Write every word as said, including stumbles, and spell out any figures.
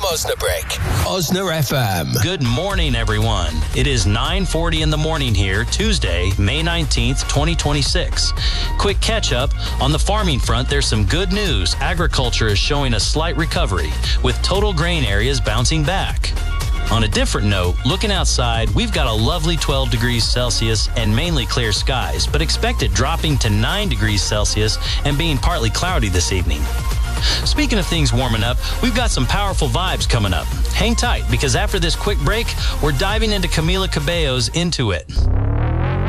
Osnabrück. Osna F M. Good morning, everyone. It is nine forty in the morning here, Tuesday, May nineteenth, twenty twenty-six. Quick catch-up. On the farming front, there's some good news. Agriculture is showing a slight recovery, with total grain areas bouncing back. On a different note, looking outside, we've got a lovely twelve degrees Celsius and mainly clear skies, but expect it dropping to nine degrees Celsius and being partly cloudy this evening. Speaking of things warming up, we've got some powerful vibes coming up. Hang tight, because after this quick break, we're diving into Camila Cabello's Into It.